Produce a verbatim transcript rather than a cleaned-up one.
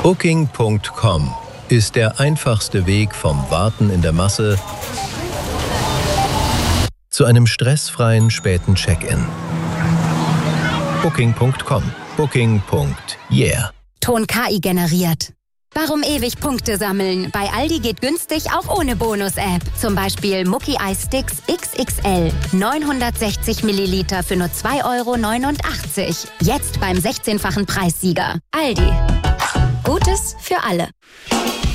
Booking Punkt com ist der einfachste Weg vom Warten in der Masse zu einem stressfreien späten Check-in. Booking Punkt com. Booking. Yeah. Ton K I generiert. Warum ewig Punkte sammeln? Bei Aldi geht günstig auch ohne Bonus-App. Zum Beispiel Mucki Eis Sticks X X L. neunhundertsechzig Milliliter für nur zwei Euro neunundachtzig. Jetzt beim sechzehnfachen Preissieger. Aldi. Gutes für alle.